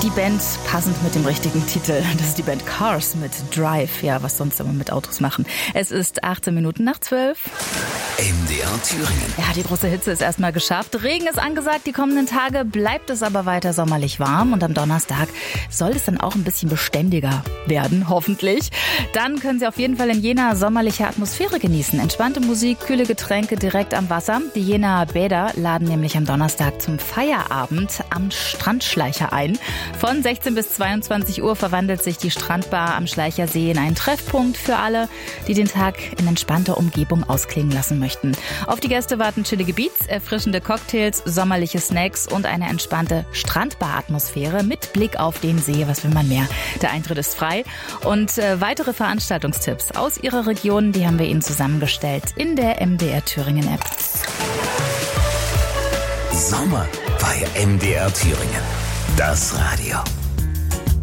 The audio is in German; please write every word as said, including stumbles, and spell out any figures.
Die Band passend mit dem richtigen Titel. Das ist die Band Cars mit Drive. Ja, was sonst immer mit Autos machen. Es ist achtzehn Minuten nach zwölf. M D R Thüringen. Ja, die große Hitze ist erstmal geschafft. Regen ist angesagt. Die kommenden Tage bleibt es aber weiter sommerlich warm. Und am Donnerstag soll es dann auch ein bisschen beständiger werden, hoffentlich. Dann können Sie auf jeden Fall in Jena sommerliche Atmosphäre genießen. Entspannte Musik, kühle Getränke direkt am Wasser. Die Jenaer Bäder laden nämlich am Donnerstag zum Feierabend am Strandschleicher ein. Von sechzehn bis zweiundzwanzig Uhr verwandelt sich die Strandbar am Schleichersee in einen Treffpunkt für alle, die den Tag in entspannter Umgebung ausklingen lassen möchten. Auf die Gäste warten chillige Beats, erfrischende Cocktails, sommerliche Snacks und eine entspannte Strandbar-Atmosphäre mit Blick auf den See. Was will man mehr? Der Eintritt ist frei. Und äh, weitere Veranstaltungstipps aus Ihrer Region, die haben wir Ihnen zusammengestellt in der M D R Thüringen App. Sommer bei M D R Thüringen. Das Radio.